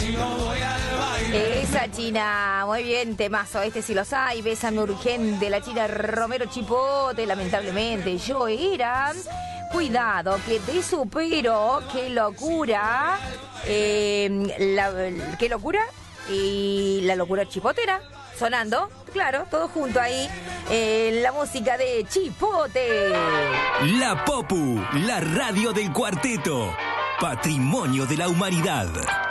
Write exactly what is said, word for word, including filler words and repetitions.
Esa China, muy bien, temazo, este sí los hay, Bésame Urgente, la China Romero Chipote, lamentablemente, yo era, cuidado, que te supero, qué locura, eh, la, qué locura, y la locura chipotera, sonando, claro, todo junto ahí, eh, la música de Chipote. La Popu, la radio del cuarteto, patrimonio de la humanidad.